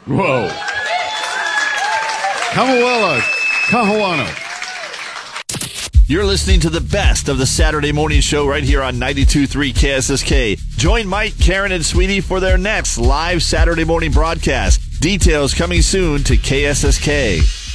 Whoa. Kamuela Kahuano. You're listening to the best of the Saturday morning show right here on 92.3 KSSK. Join Mike, Karen, and Sweetie for their next live Saturday morning broadcast. Details coming soon to KSSK.